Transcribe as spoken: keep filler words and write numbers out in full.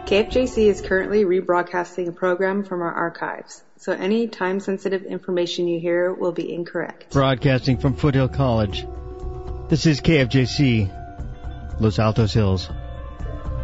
K F J C is currently rebroadcasting a program from our archives, so any time-sensitive information you hear will be incorrect. Broadcasting from Foothill College, this is K F J C, Los Altos Hills.